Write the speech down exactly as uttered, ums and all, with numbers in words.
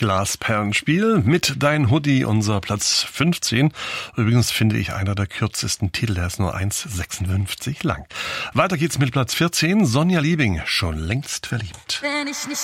Glasperlenspiel mit Dein Hoodie, unser Platz fünfzehn. Übrigens finde ich einer der kürzesten Titel, der ist nur eins sechsundfünfzig lang. Weiter geht's mit Platz vierzehn, Sonja Liebing, schon längst verliebt. Wenn ich nicht